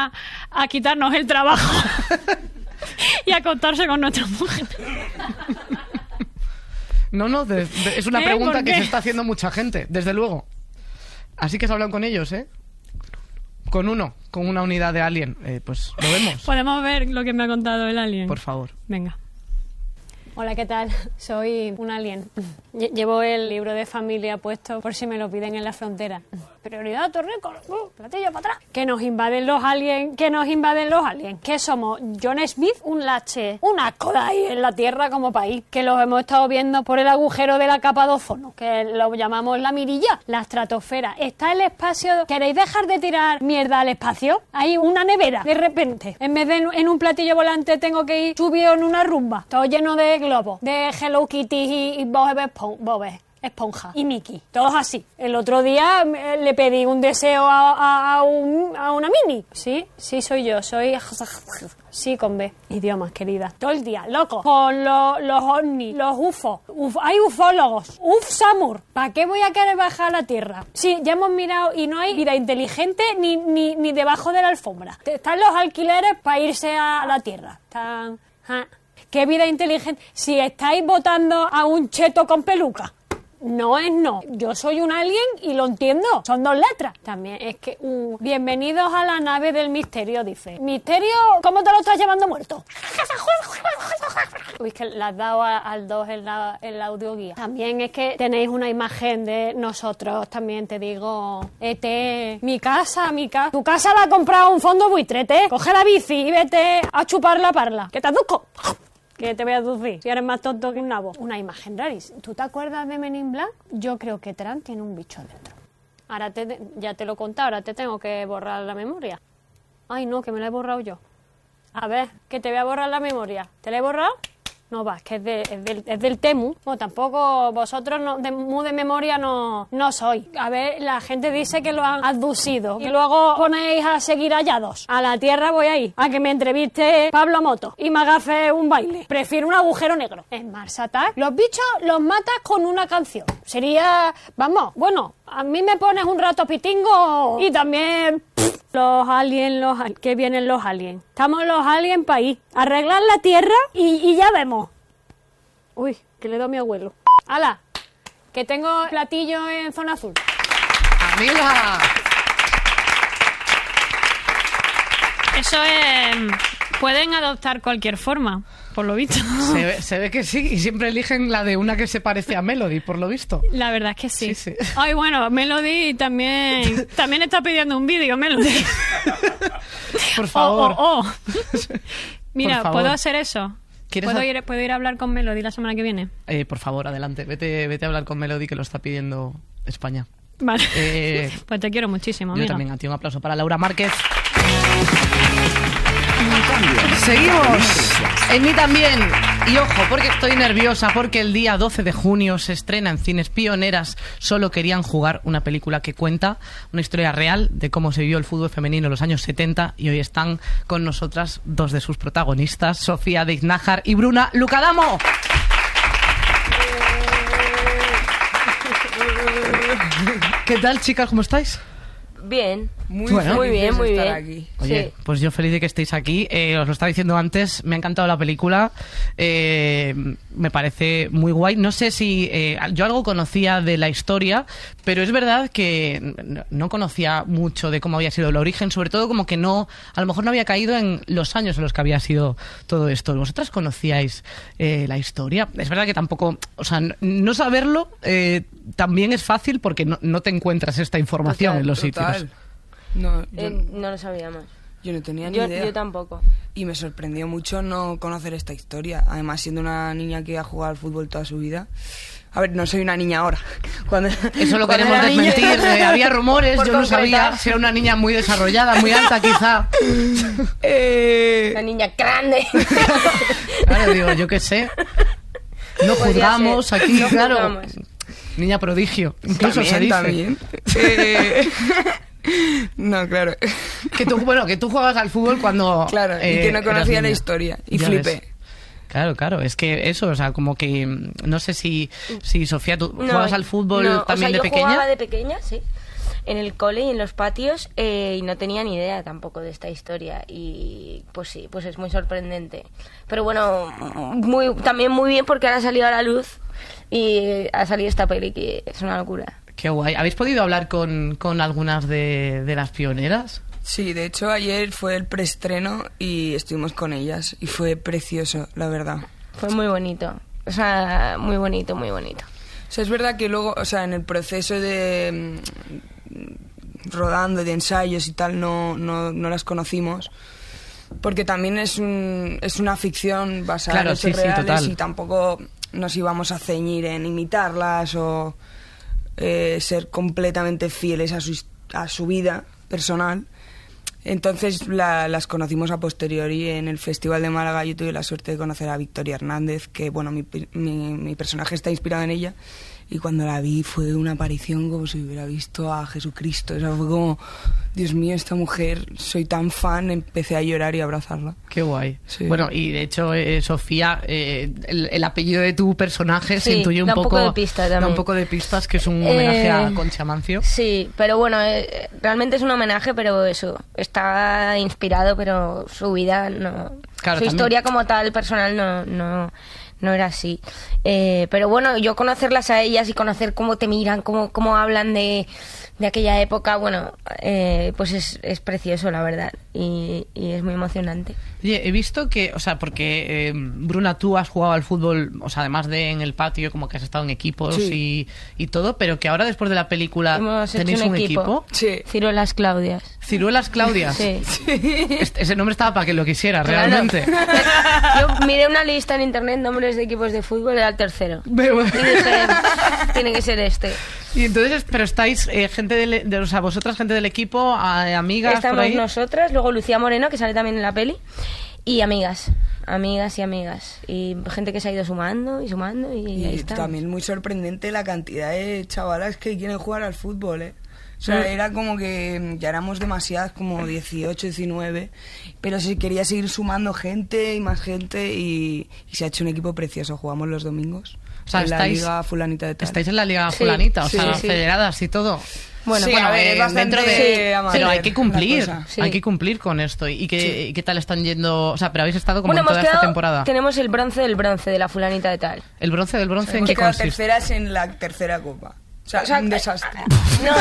a quitarnos el trabajo y a acostarse con nuestra mujer. No, es una pregunta que se está haciendo mucha gente, desde luego. Así que has hablado con ellos, ¿eh? Con una unidad de Alien. Pues lo vemos. ¿Podemos ver lo que me ha contado el Alien? Por favor. Venga. Hola, ¿qué tal? Soy un alien. Llevo el libro de familia puesto por si me lo piden en la frontera. Prioridad Torrecos, platillo para atrás. Que nos invaden los aliens, ¿Qué somos? John Smith, un lache, una cola ahí en la Tierra como país. Que los hemos estado viendo por el agujero de la capa de ozono, que lo llamamos la mirilla, la estratosfera. Está el espacio. ¿Queréis dejar de tirar mierda al espacio? Hay una nevera, de repente. En vez de en un platillo volante tengo que ir subido en una rumba. Todo lleno de globos, de Hello Kitty y Bob Esponja y Mickey, todos así. El otro día le pedí un deseo a una mini. Sí, soy yo, sí con B. Idiomas, querida. Todo el día, loco, con los ovnis, los UFO. Hay ufólogos, Samur. ¿Para qué voy a querer bajar a la Tierra? Sí, ya hemos mirado y no hay vida inteligente ni debajo de la alfombra. Están los alquileres para irse a la Tierra. ¿Qué vida inteligente? Si estáis votando a un cheto con peluca. No es no. Yo soy un alien y lo entiendo. Son 2 letras. También es que... bienvenidos a la nave del misterio, dice. ¿Misterio? ¿Cómo te lo estás llevando muerto? Uy, es que le has dado al 2 en la audioguía. También es que tenéis una imagen de nosotros, también te digo. Mi casa. Tu casa la ha comprado un fondo buitrete. Coge la bici y vete a chupar la parla. ¿Qué te aduzco? Que te voy a aducir, si eres más tonto que un nabo. Una imagen rarísima. ¿Tú te acuerdas de Men in Black? Yo creo que Tran tiene un bicho dentro. Ahora ya te lo he contado, ahora te tengo que borrar la memoria. Ay, no, que me la he borrado yo. A ver, que te voy a borrar la memoria. ¿Te la he borrado? No va, es que es del Temu. Bueno, tampoco vosotros de memoria no sois. A ver, la gente dice que lo han abducido y luego ponéis a seguir hallados. A la Tierra voy a ir, a que me entreviste Pablo Moto y me agafe un baile. Prefiero un agujero negro. En Mars Attack, los bichos los matas con una canción. Sería, vamos, bueno, a mí me pones un rato pitingo y también... Los aliens, que vienen los aliens. Estamos los aliens para ir. Arreglar la Tierra y ya vemos. Uy, que le doy a mi abuelo. ¡Hala! Que tengo platillo en zona azul. ¡Amiga! Eso es... Pueden adoptar cualquier forma, por lo visto. Se ve que sí, y siempre eligen la de una que se parece a Melody, por lo visto. La verdad es que sí. Sí. Ay, bueno, Melody también está pidiendo un vídeo, Melody. Por favor. Mira, por favor. ¿puedo hacer eso? ¿Puedo ir a hablar con Melody la semana que viene? Por favor, adelante. Vete a hablar con Melody, que lo está pidiendo España. Vale. Pues te quiero muchísimo, Yo amiga. también, a ti un aplauso para Laura Márquez. Seguimos en mí también. Y ojo, porque estoy nerviosa, porque el día 12 de junio se estrena en Cines Pioneras Solo querían jugar, una película que cuenta una historia real de cómo se vivió el fútbol femenino en los años 70, y hoy están con nosotras 2 de sus protagonistas, Sofía Deiz-Nájar y Bruna Lucadamo. ¿Qué tal, chicas? ¿Cómo estáis? Bien. Muy bien. Aquí. Oye, Sí. pues yo feliz de que estéis aquí. Os lo estaba diciendo antes, me ha encantado la película. Me parece muy guay. No sé si yo algo conocía de la historia, pero es verdad que no conocía mucho de cómo había sido el origen, sobre todo como que a lo mejor no había caído en los años en los que había sido todo esto. ¿Vosotras conocíais la historia? Es verdad que tampoco, o sea, no saberlo también es fácil porque no te encuentras esta información en los sitios. No, No lo sabíamos. yo no tenía ni idea. Yo tampoco. Y me sorprendió mucho no conocer esta historia. Además, siendo una niña que ha jugado al fútbol toda su vida. A ver, no soy una niña ahora. Eso lo queremos era niña- desmentir. Había rumores, Por yo no sabía concretar. si era una niña muy desarrollada, muy alta quizá. Una niña grande. Claro, digo, yo qué sé. No Podría juzgamos ser. aquí, No claro. juzgamos. Niña prodigio, incluso se dice. También. No, claro. Que tú juegas al fútbol cuando... Claro, y que no eras conocía la niña. historia. Y Ya flipé. ves. Claro, es que eso, o sea, como que... No sé si Sofía, ¿tú No, jugabas al fútbol no, también o sea, de yo pequeña? jugaba de pequeña, sí. el cole y en los patios y no tenía ni idea tampoco de esta historia y pues sí, pues es muy sorprendente. Pero bueno, también muy bien porque ahora ha salido a la luz y ha salido esta peli que es una locura. Qué guay. ¿Habéis podido hablar con algunas de las pioneras? Sí, de hecho ayer fue el preestreno y estuvimos con ellas y fue precioso, la verdad. Fue muy bonito, o sea, muy bonito, muy bonito. O sea, es verdad que luego, o sea, en el proceso de rodando, de ensayos y tal, no las conocimos, porque también es una ficción basada en hechos reales, total. y tampoco nos íbamos a ceñir en imitarlas o ser completamente fieles a su vida personal. Entonces las conocimos a posteriori en el Festival de Málaga. Yo tuve la suerte de conocer a Victoria Hernández, que bueno, mi personaje está inspirado en ella, y cuando la vi fue una aparición como si hubiera visto a Jesucristo. O sea, fue como, Dios mío, esta mujer, soy tan fan, empecé a llorar y a abrazarla. Qué guay. Sí. Bueno, y de hecho, Sofía, el apellido de tu personaje se Sí, intuye da un poco de pista también. Da un poco de pistas, que es un homenaje a Concha Mancio. Sí, pero bueno, realmente es un homenaje, pero eso, está inspirado, pero su vida no... Claro, su también. historia como tal, personal, no era así. Pero bueno, yo conocerlas a ellas y conocer cómo te miran, cómo hablan de aquella época, bueno, pues es precioso, la verdad, y es muy emocionante. Oye, he visto que, o sea, porque Bruna, tú has jugado al fútbol, o sea, además de en el patio, como que has estado en equipos Sí. y todo, pero que ahora después de la película Hemos tenéis hecho un equipo. Sí. Ciruelas Claudias. Ciruelas Claudias. Sí. Ese nombre estaba para que lo quisiera, Claro. realmente. Yo miré una lista en internet, nombres de equipos de fútbol, era el tercero. Y dije, tiene que ser este. Y entonces, pero estáis gente o sea, vosotras gente del equipo, amigas por Estamos ahí. nosotras, luego Lucía Moreno, que sale también en la peli, y amigas. Y gente que se ha ido sumando y ahí Y está. también muy sorprendente la cantidad de chavalas que quieren jugar al fútbol, ¿eh? O sea, era como que ya éramos demasiadas, como 18, 19, pero se quería seguir sumando gente y más gente y se ha hecho un equipo precioso. Jugamos los domingos O sea, en la Liga Fulanita de Tal. Estáis en la Liga Sí, Fulanita, o sí, sea, sí. federadas y todo. Bueno, Sí, a ver, es bastante dentro de... amateur Pero hay que cumplir, la cosa. Sí. hay que cumplir con esto. ¿Y qué tal están yendo? O sea, pero habéis estado como Bueno, en toda hemos esta quedado, temporada. tenemos el bronce del bronce de la Fulanita de Tal. ¿El bronce del bronce en Hemos qué quedado consiste? terceras en la tercera copa. O sea, O sea, un desastre. No.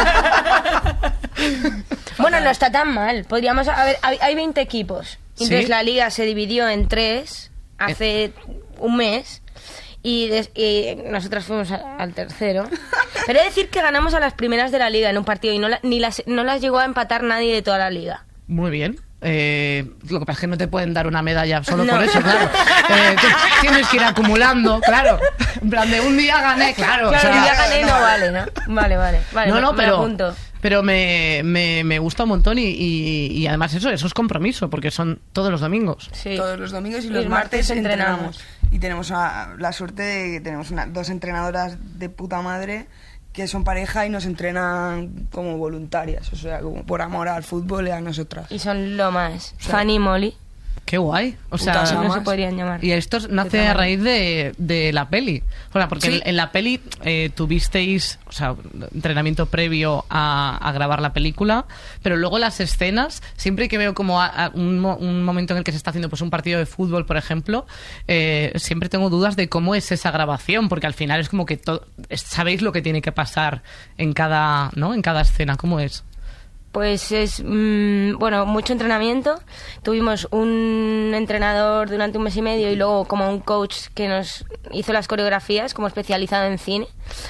Bueno, no está tan mal. Podríamos, a ver, hay 20 equipos. Entonces ¿Sí? la liga se dividió en 3 hace un mes y nosotras fuimos al tercero. Pero he de decir que ganamos a las primeras de la liga en un partido y no las llegó a empatar nadie de toda la liga. Muy bien. Lo que pasa es que no te pueden dar una medalla solo No. por eso, claro. Tienes que ir acumulando, claro. En plan, de un día gané, claro. Claro, o sea, ya gané, no vale, ¿no? Vale. no, me apunto. pero me gusta un montón y además eso es compromiso, porque son todos los domingos. Sí. Todos los domingos y Y los el martes martes entrenamos. Y tenemos la suerte de que tenemos dos entrenadoras de puta madre que son pareja y nos entrenan como voluntarias, o sea, como por amor al fútbol y a nosotras. Y son lo más. Sí. Fanny y Molly. Qué guay. O sea, Putas No amas. se podrían llamar. y esto nace a raíz de la peli. O sea, porque Sí. en la peli tuvisteis, o sea, entrenamiento previo a grabar la película, pero luego las escenas, siempre que veo como un momento en el que se está haciendo pues un partido de fútbol, por ejemplo, siempre tengo dudas de cómo es esa grabación, porque al final es como que sabéis lo que tiene que pasar en cada escena. ¿Cómo es? Pues es, bueno, mucho entrenamiento. Tuvimos un entrenador durante un mes y medio y luego como un coach que nos hizo las coreografías, como especializado en cine.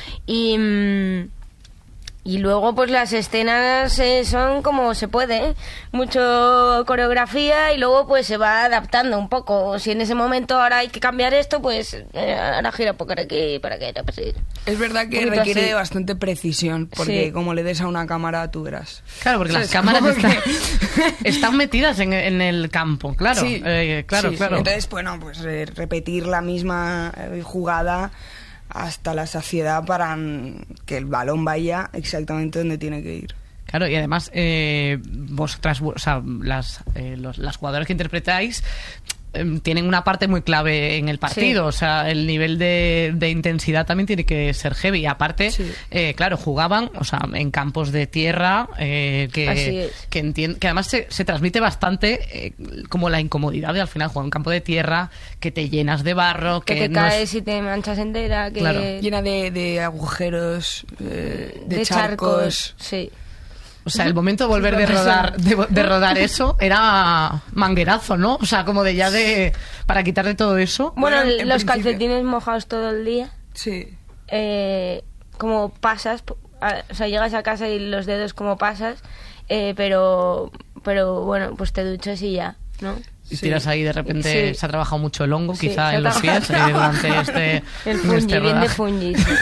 Y luego pues las escenas son como se puede, ¿eh? Mucho coreografía y luego pues se va adaptando un poco. Si en ese momento ahora hay que cambiar esto, pues ahora gira por aquí, para que pues sí. Es verdad que Un poquito requiere así. de bastante precisión, porque Sí. como le des a una cámara, tú verás. Claro, porque O sea, las es cámaras como que- están metidas en el campo, claro. Sí, claro. sí. Entonces, bueno, pues repetir la misma jugada hasta la saciedad para que el balón vaya exactamente donde tiene que ir. Claro, y además vosotras, o sea, las jugadoras que interpretáis, tienen una parte muy clave en el partido. Sí. O sea, el nivel de intensidad también tiene que ser heavy. Y aparte, claro, jugaban, o sea, en campos de tierra, que además se transmite bastante como la incomodidad de al final jugar en un campo de tierra, que te llenas de barro, que te caes y te manchas entera, que Claro. Llena de agujeros, de charcos. Sí. O sea, el momento de volver de rodar eso era manguerazo, ¿no? O sea, como para quitarle todo eso. Bueno, En los principio. calcetines mojados todo el día. Sí. Como pasas, o sea, llegas a casa y los dedos como pasas, pero bueno, pues te duchas y ya, ¿no? Y tiras ahí, de repente Sí. se ha trabajado mucho el hongo, Sí, quizá se ha en los pies, trabajado. durante este El fungi, este bien de rodaje. fungi. Sí.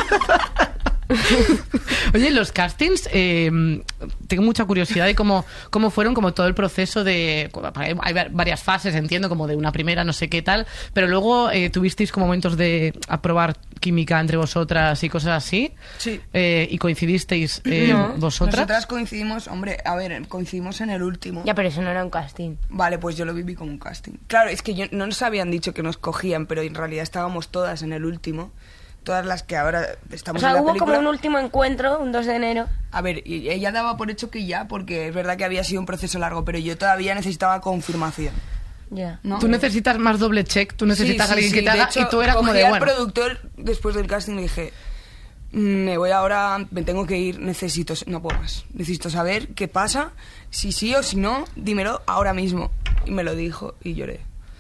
Oye, los castings, tengo mucha curiosidad de cómo fueron como todo el proceso de... Hay varias fases, entiendo, como de una primera, no sé qué tal, pero luego tuvisteis como momentos de aprobar química entre vosotras y cosas así. Sí. Y coincidisteis No. vosotras. Nosotras coincidimos, hombre, a ver, coincidimos en el último. Ya, pero eso no era un casting. Vale, pues yo lo viví como un casting. Claro, es que no nos habían dicho que nos cogían, pero en realidad estábamos todas en el último. Todas las que ahora estamos O sea, en la hubo película. como un último encuentro, un 2 de enero. A ver, y ella daba por hecho que ya, porque es verdad que había sido un proceso largo, pero yo todavía necesitaba confirmación. Ya. ¿No? Tú necesitas más doble check, tú necesitas Sí, a alguien que te de haga, hecho, y tú eras como cogí de, al bueno... productor después del casting y dije, me voy ahora, me tengo que ir, no puedo más. Necesito saber qué pasa, si sí o si no, dímelo ahora mismo. Y me lo dijo y lloré.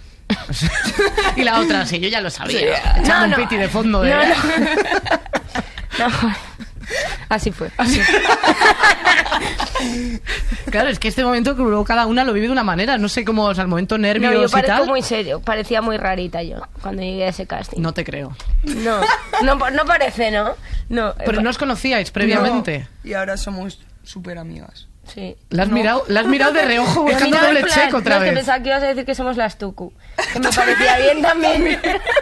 Y la otra, sí, yo ya lo sabía. Sí. Echando No, un piti de fondo de... No. Así fue. Claro, es que este momento que luego cada una lo vive de una manera. No sé cómo, o sea, el momento No, yo nervios y parezco tal. muy serio. Parecía muy rarita yo cuando llegué a ese casting. No te creo. No parece, ¿no? No. Pero no os conocíais previamente. No, y ahora somos súper amigas. Sí. La has mirado de reojo Me buscando miraba en doble plan, check otra no, que vez. pensaba que ibas a decir que somos las Tucu. Que me parecía bien también.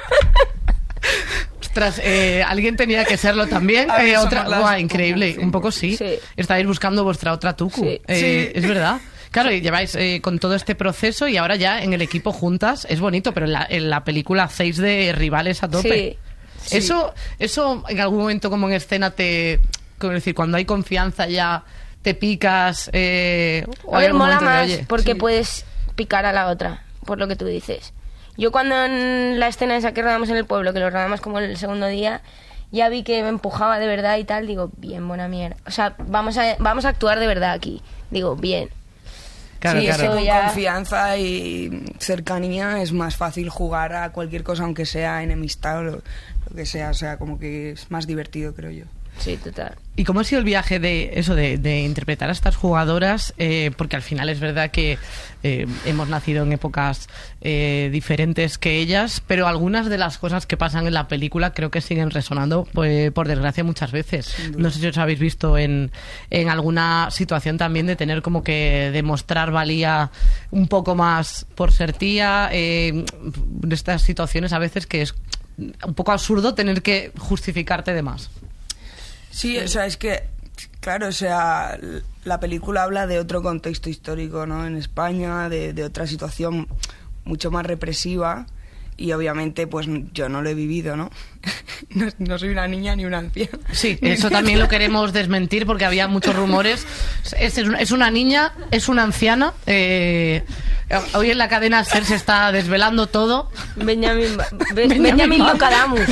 Ostras, alguien tenía que serlo también. A ver, Otra, somos las guau, Tucu, increíble. sí. Un poco sí. Sí. Estáis buscando vuestra otra Tucu. Sí. Sí. Es verdad. Claro, y lleváis con todo este proceso y ahora ya en el equipo juntas. Es bonito, pero en la película hacéis de rivales a tope. Sí. Eso en algún momento como en escena como decir, cuando hay confianza ya te picas. O A hay ver, algún mola momento de, más oye, porque sí. puedes picar a la otra, por lo que tú dices. Yo cuando en la escena esa que rodamos en el pueblo, que lo rodamos como el segundo día, ya vi que me empujaba de verdad y tal, digo, bien, buena mierda. O sea, vamos a actuar de verdad aquí. Digo, bien. Claro, Sí, claro. eso Con ya- confianza y cercanía es más fácil jugar a cualquier cosa, aunque sea enemistad o lo que sea. O sea, como que es más divertido, creo yo. Sí, total. ¿Y cómo ha sido el viaje de interpretar a estas jugadoras? Porque al final es verdad que hemos nacido en épocas diferentes que ellas, pero algunas de las cosas que pasan en la película creo que siguen resonando, pues, por desgracia, muchas veces. No sé si os habéis visto en alguna situación también de tener como que demostrar valía un poco más por ser tía, de estas situaciones a veces que es un poco absurdo tener que justificarte de más. Sí, o sea, es que, claro, o sea, la película habla de otro contexto histórico, ¿no? En España, de otra situación mucho más represiva y obviamente, pues yo no lo he vivido, ¿no? No soy una niña ni una anciana. Sí, eso también lo queremos desmentir porque había muchos rumores. Es una niña, es una anciana. Hoy en la cadena SER se está desvelando todo. Benjamín Bocadamus.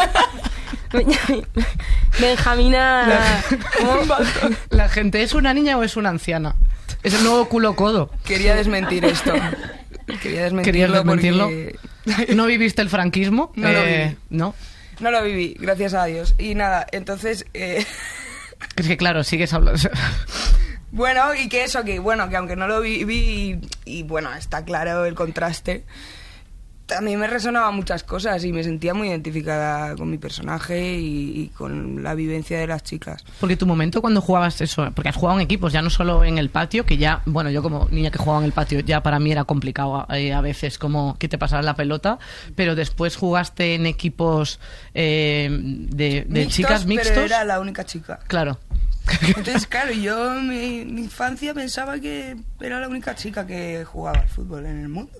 Benjamina. ¿Cómo? La gente, ¿es una niña o es una anciana? Es el nuevo culo codo. Quería desmentir esto. ¿Querías Querías desmentirlo? porque... ¿No viviste el franquismo? No lo viví. ¿No? No lo viví, gracias a Dios. Y nada, entonces... Es que claro, sigues hablando. Bueno, y que eso, que bueno, que aunque no lo viví y bueno, está claro el contraste, también me resonaban muchas cosas y me sentía muy identificada con mi personaje y con la vivencia de las chicas. Porque tu momento cuando jugabas eso, porque has jugado en equipos, ya no solo en el patio, que ya, bueno, yo como niña que jugaba en el patio, ya para mí era complicado a veces como que te pasara la pelota, pero después jugaste en equipos de chicas mixtos. Pero era la única chica. Claro. Entonces, claro, yo en mi infancia pensaba que era la única chica que jugaba al fútbol en el mundo.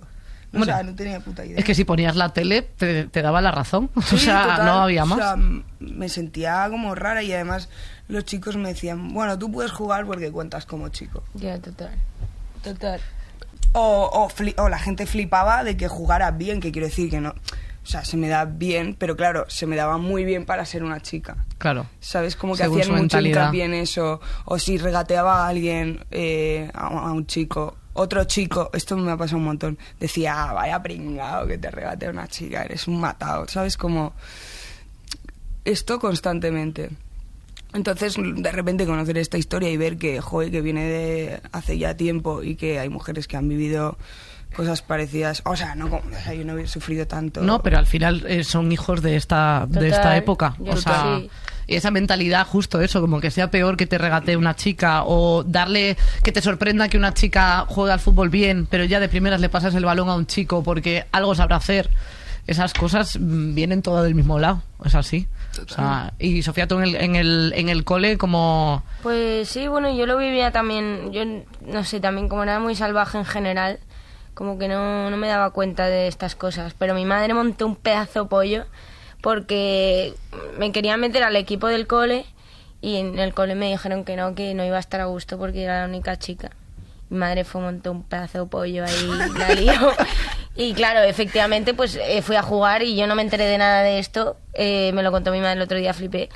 O sea, no tenía puta idea. Es que si ponías la tele te daba la razón. Sí, o sea, total, no había más. O sea, me sentía como rara y además los chicos me decían, bueno, tú puedes jugar porque cuentas como chico. Ya, total. O la gente flipaba de que jugara bien, que quiero decir que no... O sea, se me da bien, pero claro, se me daba muy bien para ser una chica. Claro. ¿Sabes? Como que Según hacían su mucho mentalidad. hincapié en eso. O si regateaba a alguien, a un chico, otro chico, esto me ha pasado un montón, decía, vaya pringao que te regatea una chica, eres un matado. ¿Sabes? Como esto constantemente. Entonces, de repente conocer esta historia y ver que, joder, que viene de hace ya tiempo y que hay mujeres que han vivido cosas parecidas. O sea, no, yo no he sufrido tanto. No, pero al final son hijos de esta época. Yo O sea, sí. y esa mentalidad, justo eso, como que sea peor que te regatee una chica o darle que te sorprenda que una chica juegue al fútbol bien, pero ya de primeras le pasas el balón a un chico porque algo sabrá hacer. Esas cosas vienen todas del mismo lado, es así. O sea, y Sofía, tú en el cole, como... Pues sí, bueno, yo lo vivía también, yo no sé, también como era muy salvaje en general, como que no me daba cuenta de estas cosas. Pero mi madre montó un pedazo pollo porque me querían meter al equipo del cole y en el cole me dijeron que no iba a estar a gusto porque era la única chica. Mi madre montó un pedazo de pollo ahí, la lió. Y claro, efectivamente, pues fui a jugar y yo no me enteré de nada de esto. Me lo contó mi madre el otro día, flipé.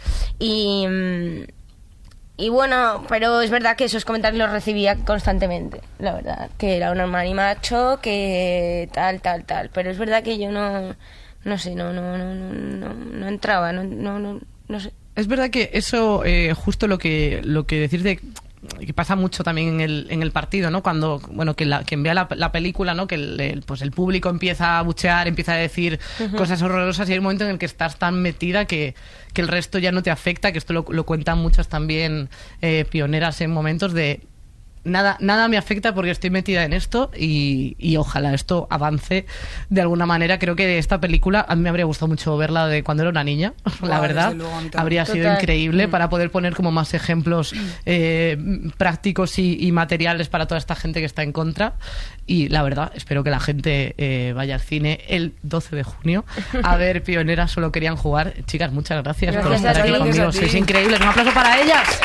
Y bueno, pero es verdad que esos comentarios los recibía constantemente, la verdad. Que era un marimacho, que tal. Pero es verdad que yo no sé, no entraba, no sé. Es verdad que eso, justo lo que decís de... que pasa mucho también en el partido, ¿no? Cuando, bueno, quien vea la película, ¿no? Que el público empieza a buchear, empieza a decir cosas horrorosas y hay un momento en el que estás tan metida que el resto ya no te afecta, que esto lo cuentan muchas también pioneras en momentos de nada me afecta porque estoy metida en esto y ojalá esto avance de alguna manera. Creo que esta película a mí me habría gustado mucho verla de cuando era una niña, la verdad. Habría sido increíble para poder poner como más ejemplos prácticos y materiales para toda esta gente que está en contra. Y la verdad, espero que la gente vaya al cine el 12 de junio a ver Pioneras Solo Querían Jugar. Chicas, muchas gracias por estar aquí conmigo. Sois increíbles. Un aplauso para ellas.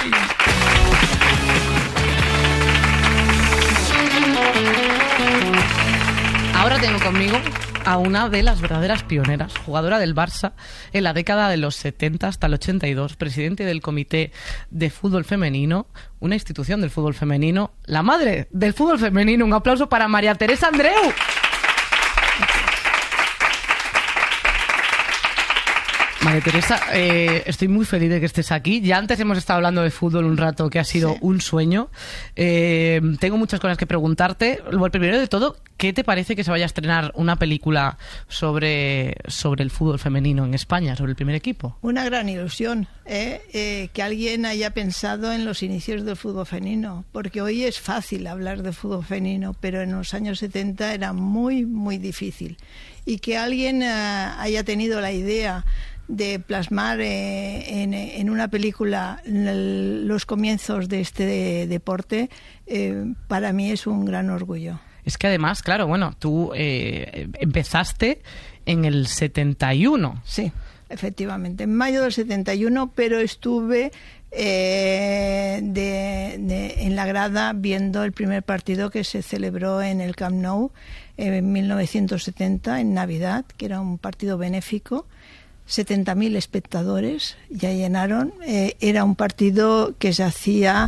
Ahora tengo conmigo a una de las verdaderas pioneras, jugadora del Barça en la década de los 70 hasta el 82, presidente del Comité de Fútbol Femenino, una institución del fútbol femenino, la madre del fútbol femenino. Un aplauso para María Teresa Andreu. María Teresa, estoy muy feliz de que estés aquí. Ya antes hemos estado hablando de fútbol un rato, que ha sido un sueño. Tengo muchas cosas que preguntarte. Lo primero de todo, ¿qué te parece que se vaya a estrenar una película sobre el fútbol femenino en España, sobre el primer equipo? Una gran ilusión, que alguien haya pensado en los inicios del fútbol femenino, porque hoy es fácil hablar de fútbol femenino, pero en los años 70 era muy, muy difícil. Y que alguien haya tenido la idea de plasmar en una película los comienzos de este deporte, para mí es un gran orgullo. Es que además, claro, bueno, tú empezaste en el 71. Sí, efectivamente, en mayo del 71, pero estuve en la grada viendo el primer partido que se celebró en el Camp Nou en 1970, en Navidad, que era un partido benéfico. 70.000 espectadores ya llenaron. Era un partido que se hacía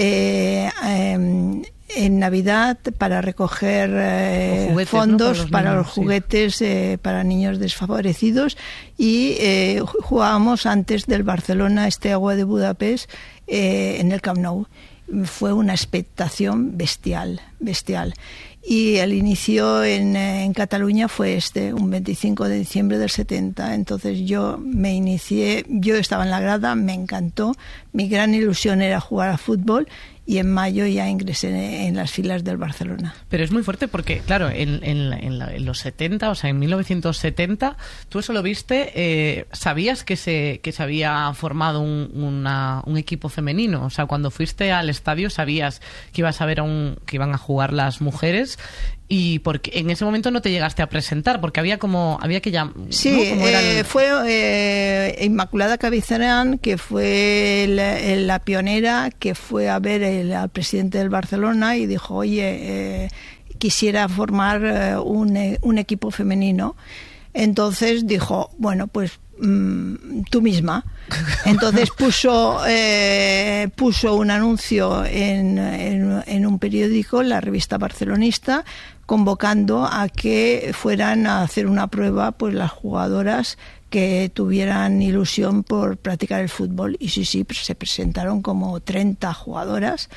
en Navidad para recoger fondos, ¿no? Para los juguetes para niños desfavorecidos, y jugábamos antes del Barcelona Steaua de Budapest en el Camp Nou. Fue una expectación bestial. Y el inicio en Cataluña fue un 25 de diciembre del 70. Entonces yo me inicié, yo estaba en la grada, me encantó, mi gran ilusión era jugar a fútbol y en mayo ya ingresé en las filas del Barcelona. Pero es muy fuerte porque, claro, en los 70, o sea, en 1970, tú eso lo viste, ¿sabías que se había formado un equipo femenino? O sea, cuando fuiste al estadio, ¿sabías que ibas a ver que iban a jugar las mujeres? Y porque en ese momento no te llegaste a presentar, porque había que ya... Sí, ¿no? fue Inmaculada Cabezarán, que fue la pionera, que fue a ver al presidente del Barcelona y dijo, oye, quisiera formar un equipo femenino. Entonces dijo, bueno, pues tú misma. Entonces puso un anuncio en un periódico, la revista barcelonista, convocando a que fueran a hacer una prueba pues las jugadoras que tuvieran ilusión por practicar el fútbol. Y sí, se presentaron como 30 jugadoras.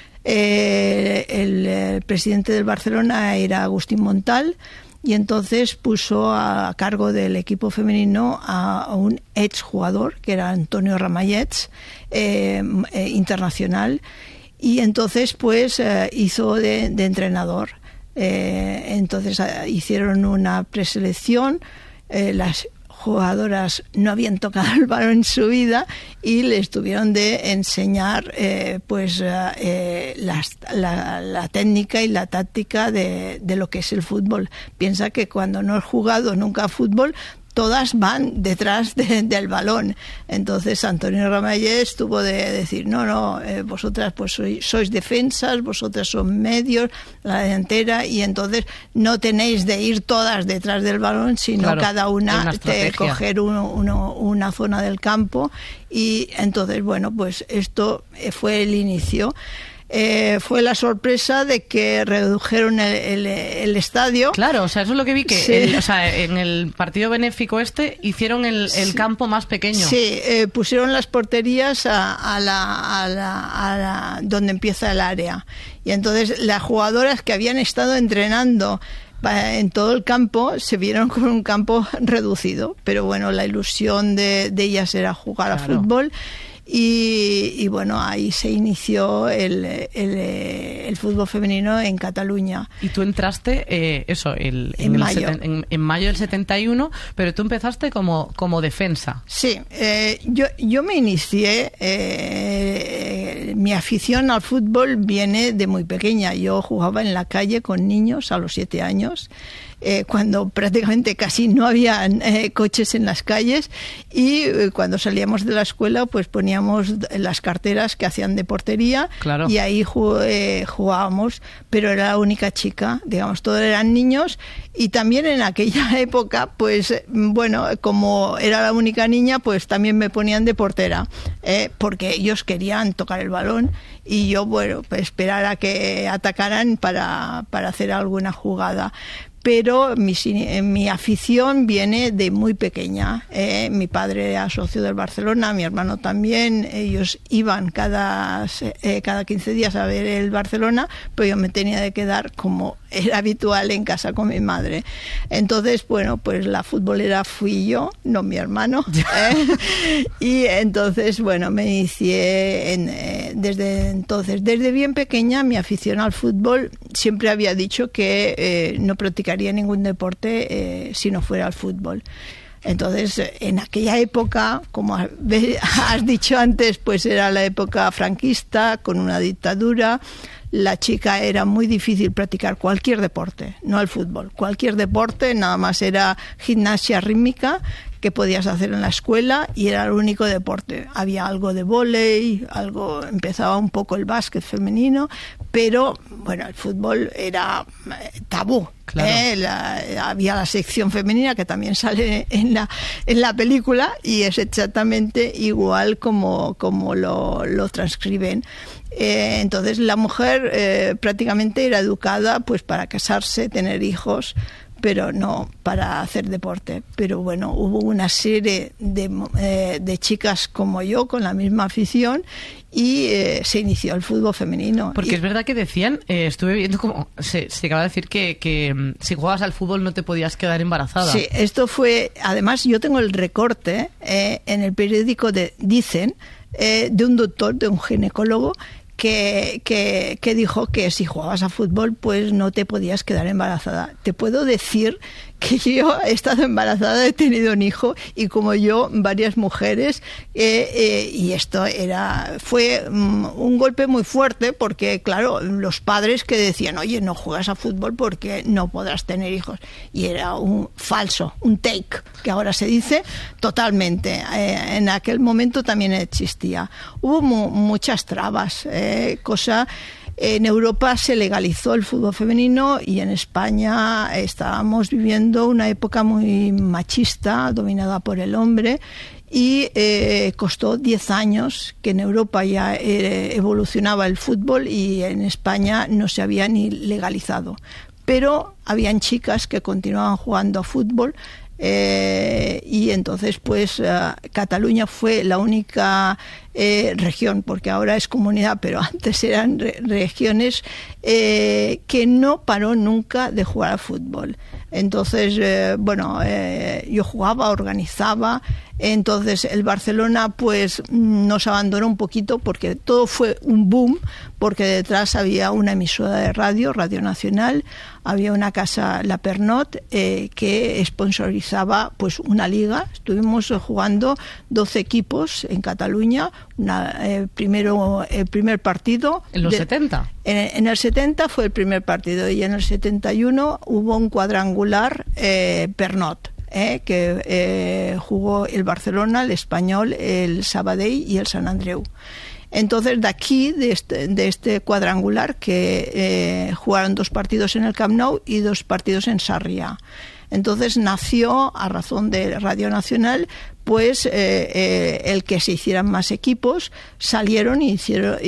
El presidente del Barcelona era Agustín Montal, y entonces puso a cargo del equipo femenino a un exjugador, que era Antonio Ramallets, internacional, y entonces pues hizo de entrenador. Entonces hicieron una preselección, las jugadoras no habían tocado el balón en su vida y les tuvieron de enseñar la técnica y la táctica de lo que es el fútbol. Piensa que cuando no has jugado nunca a fútbol, todas van detrás del balón. Entonces Antonio Ramallés tuvo de decir, no, vosotras pues sois defensas, vosotras son medios, la delantera, y entonces no tenéis de ir todas detrás del balón, sino claro, cada una de coger una zona del campo. Y entonces, bueno, pues esto fue el inicio. Fue la sorpresa de que redujeron el estadio. Claro, o sea, eso es lo que vi, que sí. En el partido benéfico hicieron el campo más pequeño. Sí, pusieron las porterías a la donde empieza el área. Y entonces las jugadoras que habían estado entrenando en todo el campo se vieron con un campo reducido. Pero bueno, la ilusión de ellas era jugar a fútbol. Y bueno, ahí se inició el fútbol femenino en Cataluña. Y tú entraste en mayo del 71, pero tú empezaste como defensa. Sí, yo me inicié, mi afición al fútbol viene de muy pequeña. Yo jugaba en la calle con niños a los 7 años. Cuando prácticamente casi no había coches en las calles, y cuando salíamos de la escuela pues poníamos las carteras que hacían de portería, claro. Y ahí jugábamos, pero era la única chica, digamos, todos eran niños. Y también en aquella época, pues bueno, como era la única niña, pues también me ponían de portera, porque ellos querían tocar el balón y yo, bueno, pues esperar a que atacaran para hacer alguna jugada. Pero mi afición viene de muy pequeña. Mi padre era socio del Barcelona, mi hermano también. Ellos iban cada 15 días a ver el Barcelona, pero yo me tenía de quedar, como era habitual, en casa con mi madre. Entonces, bueno, pues la futbolera fui yo, no mi hermano. Y entonces, bueno, me inicié desde entonces. Desde bien pequeña, mi afición al fútbol, siempre había dicho que no practicaría ningún deporte si no fuera el fútbol. Entonces, en aquella época, como has dicho antes, pues era la época franquista, con una dictadura. La chica era muy difícil practicar cualquier deporte, no el fútbol. Cualquier deporte, nada más era gimnasia rítmica, que podías hacer en la escuela, y era el único deporte. Había algo de vóley, empezaba un poco el básquet femenino, pero bueno, el fútbol era tabú. Claro. Había la sección femenina, que también sale en la película, y es exactamente igual como lo transcriben. Entonces la mujer prácticamente era educada pues para casarse, tener hijos, pero no para hacer deporte. Pero bueno, hubo una serie de chicas como yo con la misma afición, y se inició el fútbol femenino. Porque es verdad que decían, estuve viendo como se acaba de decir que si jugabas al fútbol no te podías quedar embarazada. Sí, esto fue, además yo tengo el recorte en el periódico Dicen, de un doctor, de un ginecólogo, que dijo que si jugabas a fútbol pues no te podías quedar embarazada. Te puedo decir que yo he estado embarazada, he tenido un hijo y como yo varias mujeres y esto fue un golpe muy fuerte porque claro, los padres que decían oye, no juegas a fútbol porque no podrás tener hijos, y era un falso, un take, que ahora se dice totalmente. En aquel momento también existía. Hubo muchas trabas, en Europa se legalizó el fútbol femenino y en España estábamos viviendo una época muy machista, dominada por el hombre, y costó 10 años que en Europa ya evolucionaba el fútbol y en España no se había ni legalizado. Pero habían chicas que continuaban jugando a fútbol. Y entonces pues Cataluña fue la única región, porque ahora es comunidad, pero antes eran regiones que no paró nunca de jugar al fútbol. Entonces yo jugaba, organizaba. Entonces el Barcelona pues nos abandonó un poquito porque todo fue un boom, porque detrás había una emisora de Radio Nacional, había una casa, La Pernot, que sponsorizaba pues una liga. Estuvimos jugando 12 equipos en Cataluña, el primer partido. ¿En los 70? En el 70 fue el primer partido y en el 71 hubo un cuadrangular Pernot. Que jugó el Barcelona, el Español, el Sabadell y el Sant Andreu. Entonces, de aquí, de este cuadrangular, que jugaron 2 partidos en el Camp Nou y 2 partidos en Sarriá. Entonces nació, a razón de Radio Nacional, pues el que se hicieran más equipos. Salieron y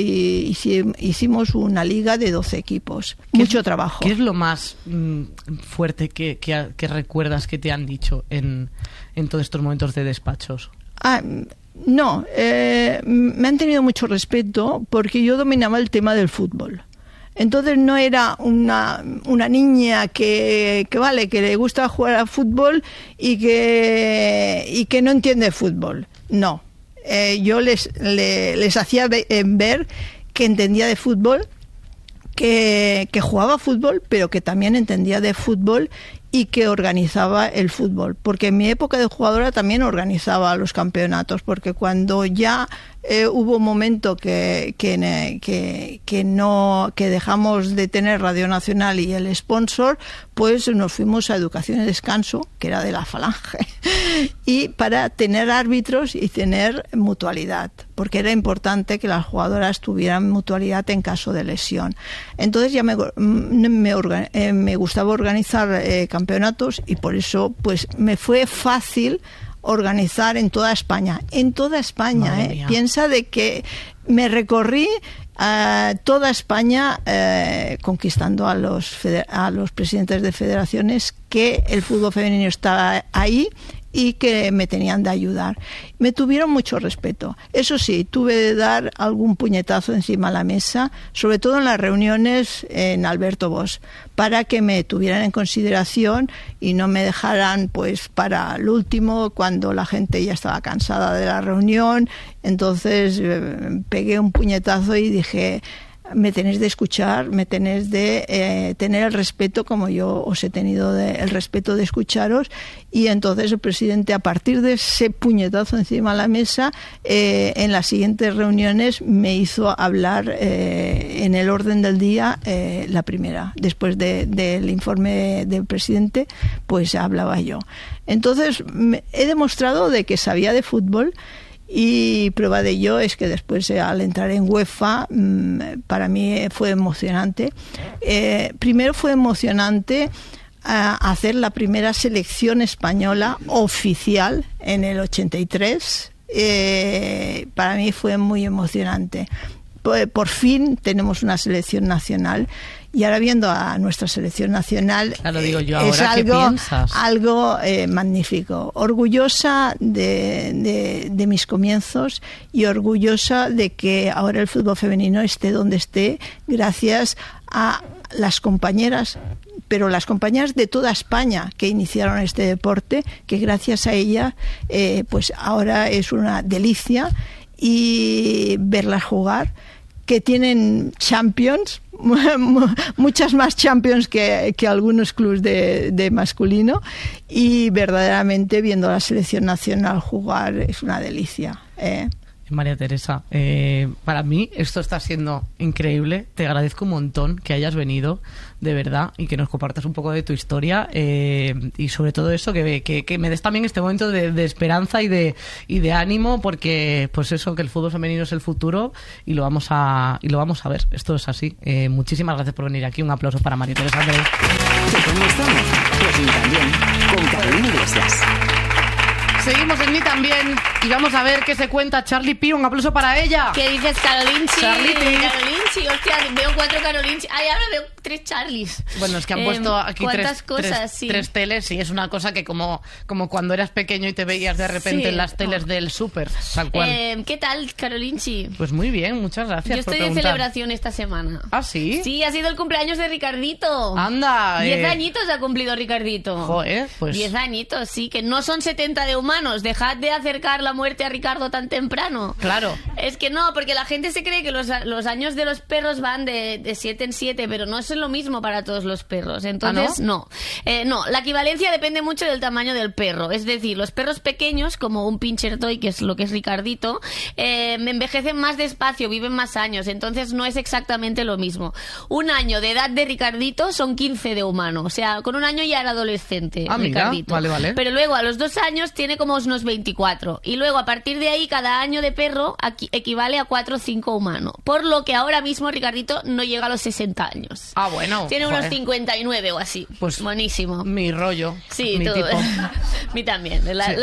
hicimos una liga de 12 equipos. Mucho trabajo. ¿Qué es lo más fuerte que recuerdas que te han dicho en todos estos momentos de despachos? No, me han tenido mucho respeto porque yo dominaba el tema del fútbol. Entonces no era una niña que le gusta jugar al fútbol y que no entiende fútbol. No, yo les hacía ver que entendía de fútbol, que jugaba fútbol, pero que también entendía de fútbol y que organizaba el fútbol, porque en mi época de jugadora también organizaba los campeonatos, porque cuando ya hubo un momento que dejamos de tener Radio Nacional y el sponsor, pues nos fuimos a Educación y Descanso, que era de la Falange, y para tener árbitros y tener mutualidad, porque era importante que las jugadoras tuvieran mutualidad en caso de lesión. Entonces ya me gustaba organizar campeonatos y por eso pues me fue fácil organizar en toda España. Piensa de que me recorrí toda España conquistando a los presidentes de federaciones que el fútbol femenino estaba ahí y que me tenían de ayudar. Me tuvieron mucho respeto. Eso sí, tuve de dar algún puñetazo encima de la mesa, sobre todo en las reuniones en Alberto Bosch, para que me tuvieran en consideración y no me dejaran pues para el último, cuando la gente ya estaba cansada de la reunión. Entonces pegué un puñetazo y dije: me tenéis de escuchar, me tenéis de tener el respeto como yo os he tenido el respeto de escucharos. Y entonces el presidente, a partir de ese puñetazo encima de la mesa, en las siguientes reuniones me hizo hablar en el orden del día, la primera. Después del informe del presidente, pues hablaba yo. Entonces he demostrado de que sabía de fútbol. Y prueba de ello es que después, al entrar en UEFA, para mí fue emocionante. Primero fue emocionante hacer la primera selección española oficial en el 83. Para mí fue muy emocionante. Por fin tenemos una selección nacional. Y ahora viendo a nuestra selección nacional, claro, digo yo, ahora, ¿qué piensas? Algo magnífico. Orgullosa de mis comienzos y orgullosa de que ahora el fútbol femenino esté donde esté, gracias a las compañeras, pero las compañeras de toda España que iniciaron este deporte, que gracias a ella pues ahora es una delicia y verlas jugar, que tienen Champions, muchas más Champions que algunos clubes de masculino, y verdaderamente viendo a la selección nacional jugar es una delicia. María Teresa, para mí esto está siendo increíble. Te agradezco un montón que hayas venido, de verdad, y que nos compartas un poco de tu historia, y sobre todo eso, que me des también este momento de esperanza y de ánimo, porque pues eso, que el fútbol femenino es el futuro y lo vamos a ver. Esto es así. Muchísimas gracias por venir aquí. Un aplauso para María Teresa. ¿Cómo estamos? Pues ni también, con Carolina Iglesias. Seguimos en Ni También y vamos a ver qué se cuenta Charlie Pi. Un aplauso para ella. ¿Qué dices, Carolinchi? Charlie Pi. Carolinchi, hostia, veo 4 Carolinchi. Ay, ahora veo 3 Charlies. Bueno, es que han puesto aquí tres tres teles, y es una cosa que como cuando eras pequeño y te veías de repente en las teles del súper, tal cual. ¿Qué tal, Carolinchi? Pues muy bien, muchas gracias. Yo estoy de celebración esta semana. ¿Ah, sí? Sí, ha sido el cumpleaños de Ricardito. Anda. 10 añitos ha cumplido Ricardito. Joder, pues 10 añitos, sí, que no son 70 de humanos. Dejad de acercar la muerte a Ricardo tan temprano. Claro. Es que no, porque la gente se cree que los años de los perros van de 7 en 7, pero no es lo mismo para todos los perros. Entonces, no, la equivalencia depende mucho del tamaño del perro. Es decir, los perros pequeños, como un pincher toy, que es lo que es Ricardito, envejecen más despacio, viven más años. Entonces, no es exactamente lo mismo. Un año de edad de Ricardito son 15 de humano. O sea, con un año ya era adolescente, Ricardito. Mira, vale. Pero luego, a los 2 años, tiene como unos 24. Y luego, a partir de ahí, cada año de perro equivale a 4 o 5 humano. Por lo que ahora mismo Ricardito no llega a los 60 años. Ah, bueno. Tiene unos 59 o así. Pues buenísimo. Mi rollo. Sí, mi todo. tipo. A mí también.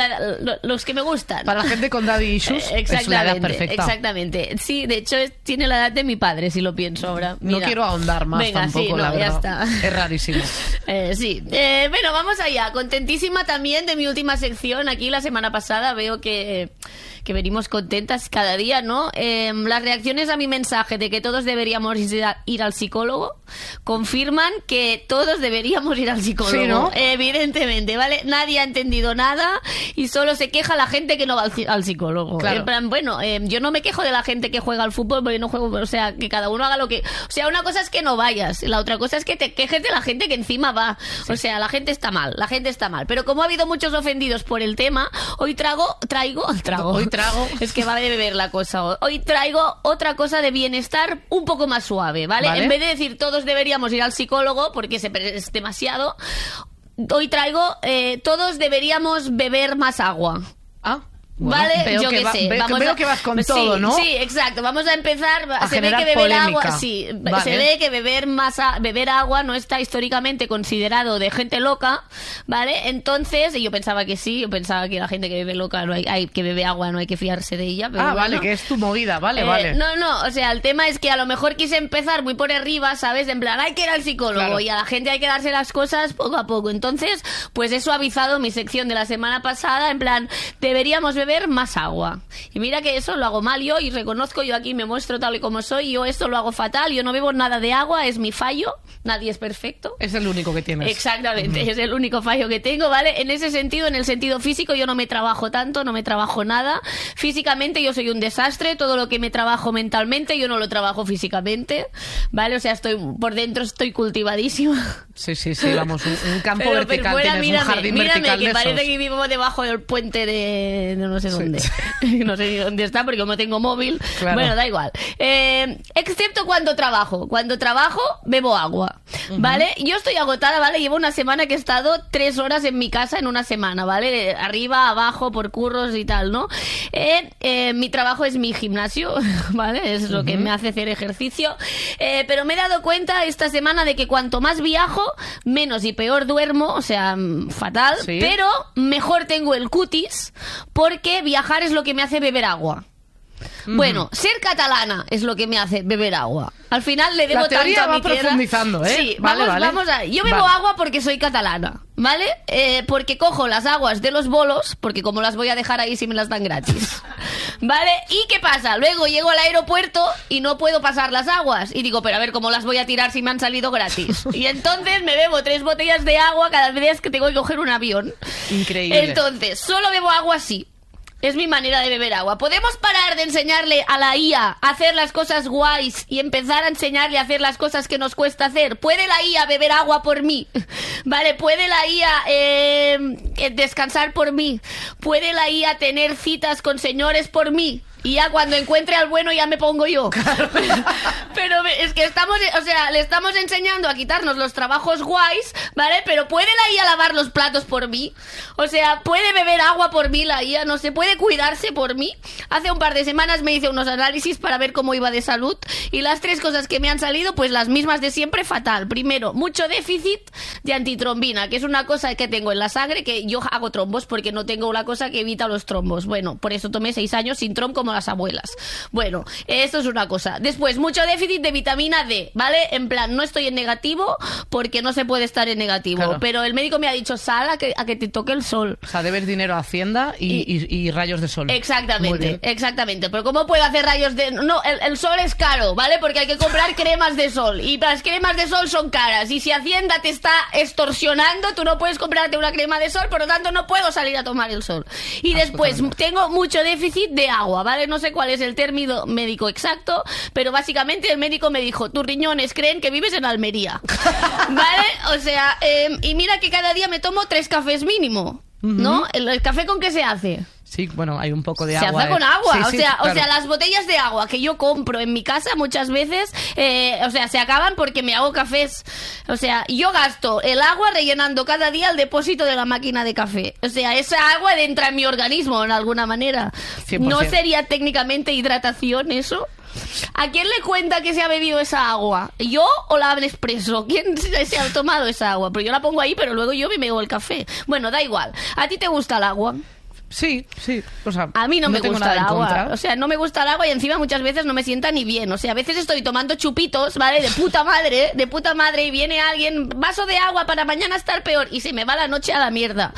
Los que me gustan. Para la gente con daddy issues es la edad perfecta. Exactamente. Sí, de hecho tiene la edad de mi padre, si lo pienso ahora. Mira. No quiero ahondar más. Venga, tampoco, sí, no, la verdad. ya está. Es rarísimo. Sí. Bueno, vamos allá. Contentísima también de mi última sección. Aquí la semana pasada veo que venimos contentas cada día, ¿no? Las reacciones a mi mensaje de que todos deberíamos ir al psicólogo confirman que todos deberíamos ir al psicólogo. Sí, ¿no? Evidentemente, ¿vale? Nadie ha entendido nada y solo se queja la gente que no va al psicólogo. Claro. En plan, bueno, yo no me quejo de la gente que juega al fútbol porque no juego, o sea, que cada uno haga lo que... O sea, una cosa es que no vayas, la otra cosa es que te quejes de la gente que encima va. Sí. O sea, la gente está mal. Pero como ha habido muchos ofendidos por el tema, hoy traigo... Es que va de beber la cosa. Hoy traigo otra cosa de bienestar un poco más suave, ¿vale? En vez de decir todos deberíamos ir al psicólogo porque es demasiado, hoy traigo todos deberíamos beber más agua. Ah. Bueno, vale, yo qué sé. Veo que vas con todo, ¿no? Sí, exacto. Vamos a empezar. Se ve que beber agua, sí, vale. Se ve que beber agua no está históricamente considerado de gente loca, ¿vale? Entonces, y yo pensaba que sí, yo pensaba que la gente que bebe loca que bebe agua no hay que fiarse de ella. Pero bueno, vale, que es tu movida, vale. No, o sea, el tema es que a lo mejor quise empezar muy por arriba, ¿sabes? En plan, hay que ir al psicólogo, claro. Y a la gente hay que darse las cosas poco a poco. Entonces, pues he suavizado mi sección de la semana pasada, en plan, deberíamos beber más agua. Y mira que eso lo hago mal yo y reconozco, yo aquí me muestro tal y como soy, yo esto lo hago fatal, yo no bebo nada de agua, es mi fallo, nadie es perfecto. Es el único que tienes. Exactamente, es el único fallo que tengo, ¿vale? En ese sentido, en el sentido físico, yo no me trabajo tanto, no me trabajo nada. Físicamente yo soy un desastre, todo lo que me trabajo mentalmente yo no lo trabajo físicamente, ¿vale? O sea, por dentro estoy cultivadísima. Sí, vamos, un campo vertical, fuera, tienes un jardín vertical que de parece esos. que vivo debajo del puente de no sé dónde. Sí. No sé ni dónde está porque como tengo móvil. Claro. Bueno, da igual. Excepto cuando trabajo. Cuando trabajo, bebo agua. ¿Vale? Yo estoy agotada, ¿vale? Llevo una semana que he estado 3 horas en mi casa en una semana, ¿vale? Arriba, abajo, por curros y tal, ¿no? Mi trabajo es mi gimnasio, ¿vale? Es lo que me hace hacer ejercicio. Pero me he dado cuenta esta semana de que cuanto más viajo, menos y peor duermo, o sea, fatal, ¿sí? Pero mejor tengo el cutis porque viajar es lo que me hace beber agua. Bueno, ser catalana es lo que me hace beber agua. Al final le debo tanto a mi tierra. La teoría va profundizando, ¿eh? Sí, vamos a... Yo bebo agua porque soy catalana, ¿vale? Porque cojo las aguas de los bolos, porque como las voy a dejar ahí si me las dan gratis, ¿vale? ¿Y qué pasa? Luego llego al aeropuerto y no puedo pasar las aguas. Y digo, pero a ver, ¿cómo las voy a tirar si me han salido gratis? Y entonces me bebo 3 botellas de agua cada vez que tengo que coger un avión. Increíble. Entonces, solo bebo agua así. Es mi manera de beber agua. ¿Podemos parar de enseñarle a la IA a hacer las cosas guays y empezar a enseñarle a hacer las cosas que nos cuesta hacer? ¿Puede la IA beber agua por mí? ¿Vale? ¿Puede la IA descansar por mí? ¿Puede la IA tener citas con señores por mí? Y ya cuando encuentre al bueno ya me pongo yo. Claro. Pero es que le estamos enseñando a quitarnos los trabajos guays, ¿vale? Pero ¿puede la IA lavar los platos por mí? O sea, ¿puede beber agua por mí la IA? ¿No se puede cuidarse por mí? Hace un par de semanas me hice unos análisis para ver cómo iba de salud y las 3 cosas que me han salido, pues las mismas de siempre, fatal. Primero, mucho déficit de antitrombina, que es una cosa que tengo en la sangre, que yo hago trombos porque no tengo una cosa que evita los trombos. Bueno, por eso tomé 6 años sin trom como las abuelas. Bueno, esto es una cosa. Después, mucho déficit de vitamina D, ¿vale? En plan, no estoy en negativo porque no se puede estar en negativo. Claro. Pero el médico me ha dicho, sal a que te toque el sol. O sea, debes dinero a Hacienda y rayos de sol. Exactamente, exactamente. Pero ¿cómo puedo hacer rayos de...? No, el sol es caro, ¿vale? Porque hay que comprar cremas de sol. Y las cremas de sol son caras. Y si Hacienda te está extorsionando, tú no puedes comprarte una crema de sol, por lo tanto no puedo salir a tomar el sol. Y después, tengo mucho déficit de agua, ¿vale? No sé cuál es el término médico exacto, pero básicamente el médico me dijo, tus riñones creen que vives en Almería. ¿Vale? O sea, y mira que cada día me tomo 3 cafés mínimo, ¿no? ¿El café con qué se hace? Sí, bueno, hay un poco de agua. Se hace con agua, sí, claro. O sea, las botellas de agua que yo compro en mi casa muchas veces, se acaban porque me hago cafés. O sea, yo gasto el agua rellenando cada día el depósito de la máquina de café. O sea, esa agua entra en mi organismo de alguna manera. 100%. ¿No sería técnicamente hidratación eso? ¿A quién le cuenta que se ha bebido esa agua? ¿Yo o la Nespresso? ¿Quién se ha tomado esa agua? Pero yo la pongo ahí, pero luego yo me bebo el café. Bueno, da igual. ¿A ti te gusta el agua? Sí. O sea, a mí no me gusta el agua. Contra. O sea, no me gusta el agua y encima muchas veces no me sienta ni bien. O sea, a veces estoy tomando chupitos, ¿vale? De puta madre, y viene alguien, vaso de agua para mañana estar peor, y se me va la noche a la mierda.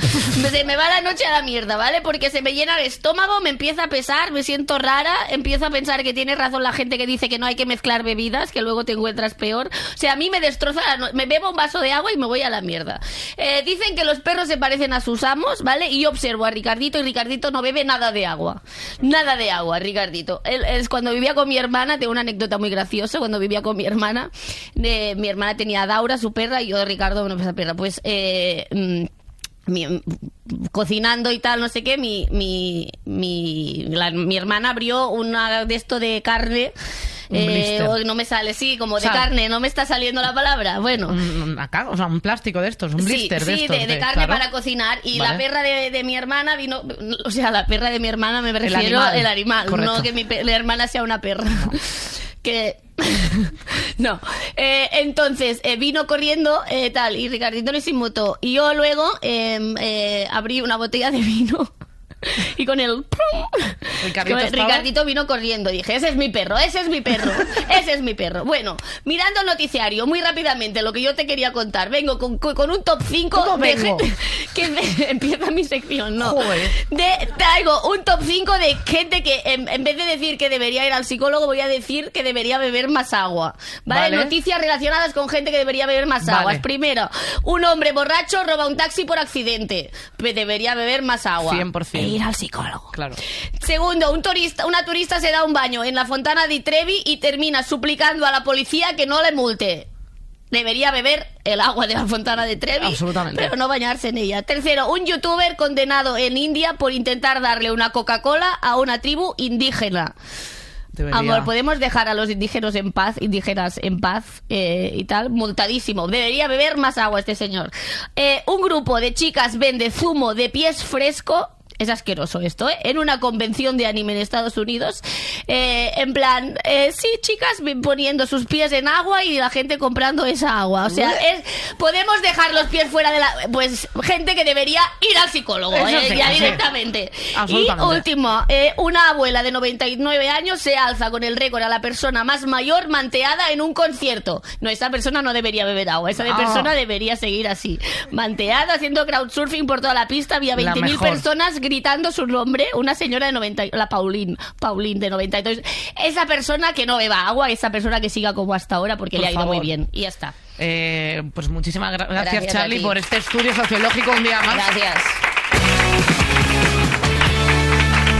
¿Vale? Porque se me llena el estómago, me empieza a pesar, me siento rara, empiezo a pensar que tiene razón la gente que dice que no hay que mezclar bebidas, que luego te encuentras peor. O sea, a mí me destroza me bebo un vaso de agua y me voy a la mierda. Dicen que los perros se parecen a sus amos, ¿vale? Y yo observo a Ricardito y Ricardito no bebe nada de agua, Ricardito. Es cuando vivía con mi hermana, tengo una anécdota muy graciosa, cuando vivía con mi hermana tenía a Daura, su perra, y yo, Ricardo, esa perra, pues cocinando y tal, no sé qué, mi hermana abrió una de esto de carne. No me sale, como de carne, no me está saliendo la palabra. Bueno, acá, o sea, un plástico de estos, un blister de estos. de carne, claro, para cocinar. Y vale. La perra de mi hermana vino, o sea, la perra de mi hermana me refiero al animal, no que la hermana sea una perra. Que no, entonces vino corriendo tal, y Ricardito no se inmutó, y yo luego abrí una botella de vino y con el Ricardito vino corriendo. Dije, ese es mi perro. Bueno, mirando el noticiario muy rápidamente, lo que yo te quería contar, vengo con un top 5 de gente que empieza mi sección, ¿no? Traigo un top 5 de gente que en vez de decir que debería ir al psicólogo, voy a decir que debería beber más agua, ¿vale? Noticias relacionadas con gente que debería beber más agua. Primero, un hombre borracho roba un taxi por accidente. Debería beber más agua. 100%. Ir al psicólogo. Claro. Segundo, una turista se da un baño en la Fontana di Trevi y termina suplicando a la policía que no le multe. Debería beber el agua de la Fontana di Trevi, absolutamente, pero no bañarse en ella. Tercero, un youtuber condenado en India por intentar darle una Coca-Cola a una tribu indígena. Debería. Amor, podemos dejar a los indígenas en paz y tal, multadísimo. Debería beber más agua este señor. Un grupo de chicas vende zumo de pies fresco. Es asqueroso esto, ¿eh? En una convención de anime en Estados Unidos. En plan, sí, chicas poniendo sus pies en agua y la gente comprando esa agua. O sea, podemos dejar los pies fuera de la... Pues gente que debería ir al psicólogo, ya directamente. Y último, una abuela de 99 años se alza con el récord a la persona más mayor manteada en un concierto. No, esa persona no debería beber agua. Esa persona debería seguir así. Manteada, haciendo crowdsurfing por toda la pista. Había 20.000 personas gritando su nombre, una señora de 90, la Pauline de 92. Esa persona que no beba agua, esa persona que siga como hasta ahora, porque le ha ido muy bien. Y ya está. Pues muchísimas gracias Charlie, por este estudio sociológico un día más. Gracias.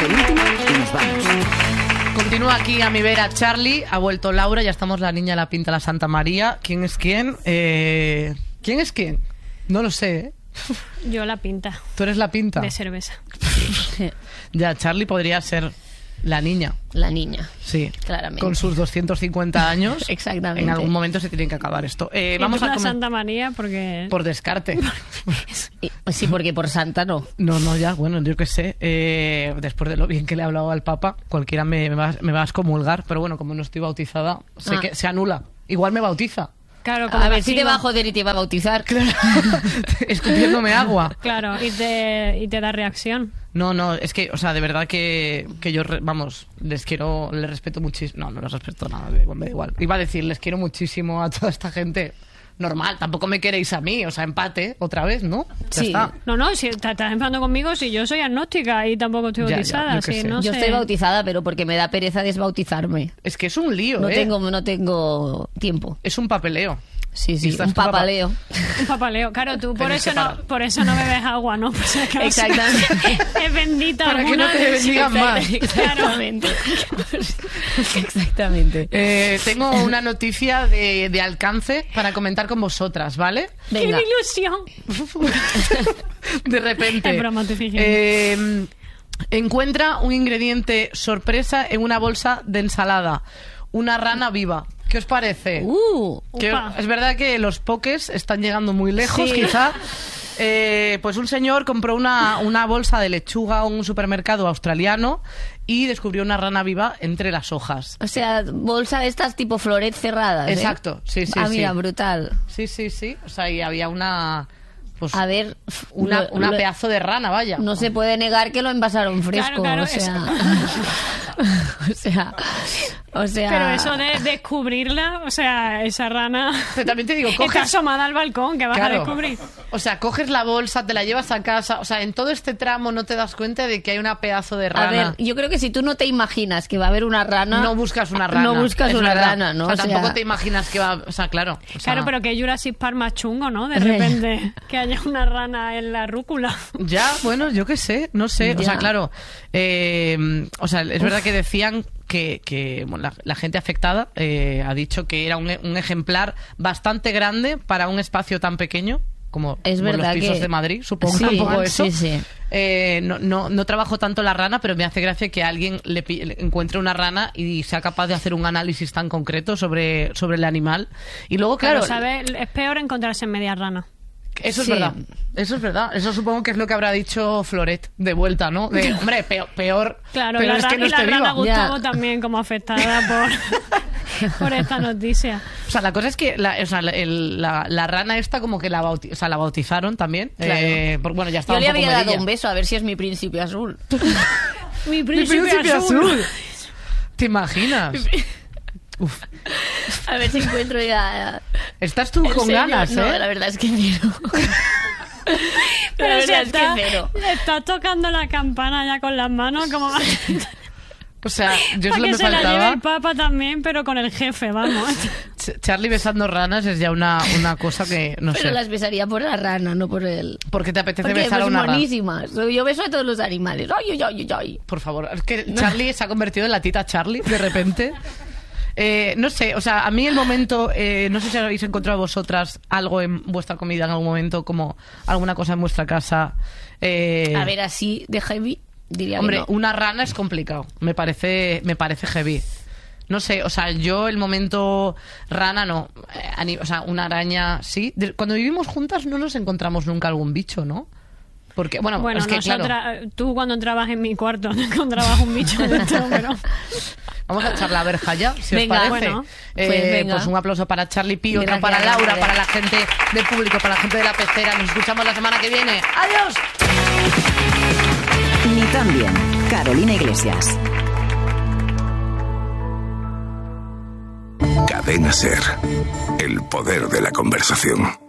el último y nos vamos. Continúa aquí a mi vera Charlie, ha vuelto Laura, ya estamos la niña, la pinta, la Santa María. ¿Quién es quién? ¿Quién es quién? No lo sé, ¿eh? Yo la pinta. ¿Tú eres la pinta? De cerveza. Ya, Charlie podría ser la niña. La niña. Sí, claramente. Con sus 250 años. Exactamente. En algún momento se tiene que acabar esto. Vamos a la Santa María porque... Por descarte. Sí, porque por santa no. No, ya, bueno, yo qué sé. Después de lo bien que le he hablado al Papa, cualquiera me va a excomulgar, pero bueno, como no estoy bautizada, sé que se anula. Igual me bautiza. Claro, a ver si te va a joder y te va a bautizar. Claro. Escupiéndome agua. Claro, y te da reacción. No, es que, o sea, de verdad que yo, les respeto muchísimo. No les respeto nada, me da igual. Iba a decir, les quiero muchísimo a toda esta gente. Normal, tampoco me queréis a mí, o sea, empate otra vez, ¿no? Ya Sí. está. No, si estás enfadando conmigo, si yo soy agnóstica y tampoco estoy Ya, bautizada. yo qué sé. No Yo sé. estoy bautizada, pero porque me da pereza desbautizarme. Es que es un lío, No tengo tiempo. Es un papeleo. Sí, Y estás un tú papaleo. Un papaleo. Claro, tú por Tenéis que eso no bebes agua, ¿no? Por si acaso. Exactamente. Es bendita. Para que alguna no te vez. bendigan más. Exactamente. Exactamente. Tengo una noticia de alcance para comentar con vosotras, ¿vale? ¡Qué Venga. ilusión! De repente. Es broma, estoy fingiendo. Encuentra un ingrediente sorpresa en una bolsa de ensalada. Una rana viva. ¿Qué os parece? Upa. Es verdad que los pokés están llegando muy lejos, Sí. quizá. Pues un señor compró una bolsa de lechuga en un supermercado australiano y descubrió una rana viva entre las hojas. O sea, bolsa de estas tipo floret cerradas. Exacto, sí. Mira, Sí. brutal. Sí. O sea, y había una... Pues, A ver, una lo- pedazo de rana, vaya. no se puede negar que lo envasaron fresco. Claro, o sea, Pero eso de descubrirla, o sea, esa rana Pero también te digo, está coges... asomada al balcón, que vas Claro. a descubrir. O sea, coges la bolsa, te la llevas a casa. O sea, en todo este tramo no te das cuenta de que hay una pedazo de rana. a ver, yo creo que si tú no te imaginas que va a haber una rana, no buscas una rana. No buscas es una verdad. rana, ¿no? O sea, tampoco te imaginas que va... O sea, claro. O sea, Claro, pero que Jurassic Park más chungo, ¿no? De repente, que haya una rana en la rúcula. Ya, bueno, yo qué sé, no sé. O Ya. sea, claro. O sea, es verdad que decían que bueno, la gente afectada ha dicho que era un ejemplar bastante grande para un espacio tan pequeño como, Es como verdad los pisos que- de Madrid, supongo. Sí, un poco eso. sí. No trabajo tanto la rana, pero me hace gracia que alguien le encuentre una rana y sea capaz de hacer un análisis tan concreto sobre el animal. Y luego, claro, ¿sabes? Es peor encontrarse en media rana. eso es Sí. verdad. Eso es verdad. Eso supongo que es lo que habrá dicho Floret de vuelta, ¿no? De, hombre, peor. Claro, peor la, es que no y la esté rana viva. Gustavo Ya. también como afectada por esta noticia. O sea, la cosa es que la rana esta como que la bautizaron también. Claro. Bueno, ya estaba Yo le un poco había dado medilla. un beso a ver si es mi príncipe azul. Mi ¡Mi príncipe, príncipe azul. azul! ¿Te imaginas? Uf. A ver si encuentro ya. Estás tú el con sello. ganas, No, ¿eh? la verdad es que cero. Pero la si verdad es que está, cero. está tocando la campana ya con las manos como O sea, yo para solo que me se la lleve faltaba... el Papa también, pero con el jefe, vamos. Charlie besando ranas es ya una cosa que, no Pero sé. las besaría por la rana, no por él. ¿Por qué te apetece Porque besar a pues, una rana? monísimas. Yo beso a todos los animales. Ay. Por favor, es que Charlie se ha convertido en la tita Charlie de repente. No sé, o sea, a mí el momento, no sé si habéis encontrado vosotras algo en vuestra comida en algún momento, como alguna cosa en vuestra casa. A ver, así de heavy, diría Hombre, que no. una rana es complicado, me parece heavy. No sé, o sea, yo el momento rana no, o sea, una araña sí. Cuando vivimos juntas no nos encontramos nunca algún bicho, ¿no? Porque, bueno, es que claro, tú cuando entrabas en mi cuarto no encontrabas un bicho de esto, pero... vamos a echar la verja ya, si Venga, os parece. bueno, venga. Pues un aplauso para Charlie Pi, otro Gracias, para Laura, gracias. para la gente del público, para la gente de la pecera. Nos escuchamos la semana que viene. ¡Adiós! Ni tan bien. Carolina Iglesias. Cadena Ser. El poder de la conversación.